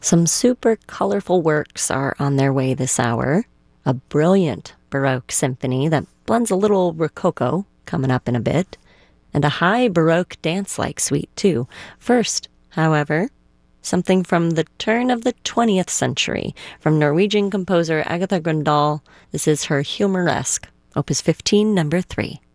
Some super colorful works are on their way this hour. A brilliant Baroque symphony that blends a little Rococo, coming up in a bit, and a high Baroque dance-like suite, too. First, however, something from the turn of the 20th century, from Norwegian composer Agatha Grøndahl. This is her Humoresque, Opus 15, number 3.